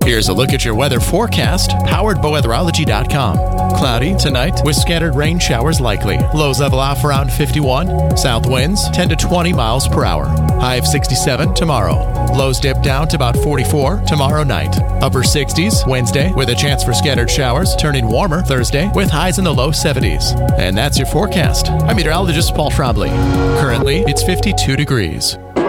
Here's a look at your weather forecast, powered by weatherology.com. Cloudy tonight with scattered rain showers likely. Lows level off around 51. South winds 10 to 20 miles per hour. High of 67 tomorrow. Lows dip down to about 44 tomorrow night. Upper 60s Wednesday with a chance for scattered showers, turning warmer Thursday with highs in the low 70s. And that's your forecast. I'm meteorologist Paul Trombley. Currently, it's 52 degrees.